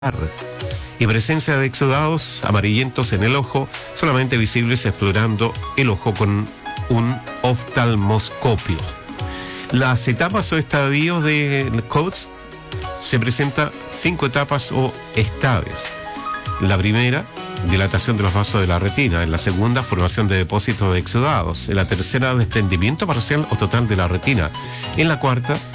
y presencia de exudados amarillentos en el ojo, solamente visibles explorando el ojo con un oftalmoscopio. Las etapas o estadios de Coates se presentan 5 etapas o estadios. La primera, dilatación de los vasos de la retina. En la segunda, formación de depósitos de exudados. En la tercera, desprendimiento parcial o total de la retina. En la cuarta,